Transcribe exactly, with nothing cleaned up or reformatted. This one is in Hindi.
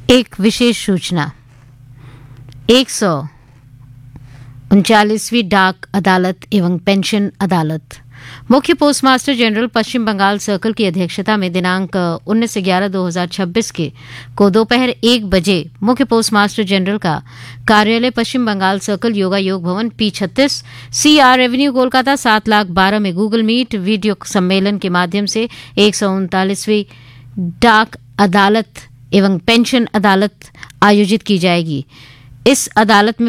एक विशेष सूचना। एक सौ उनचालीसवीं डाक अदालत एवं पेंशन अदालत मुख्य पोस्टमास्टर जनरल पश्चिम बंगाल सर्कल की अध्यक्षता में दिनांक उन्नीस ग्यारह दो हजार छब्बीस के को दोपहर एक बजे मुख्य पोस्टमास्टर जनरल का कार्यालय पश्चिम बंगाल सर्कल योगा योग भवन पी छत्तीस सी आर एवेन्यू कोलकाता सात लाख बारह में गूगल मीट वीडियो सम्मेलन के माध्यम से एक सौ उनतालीसवीं डाक अदालत एवं पेंशन अदालत आयोजित की जाएगी। इस अदालत में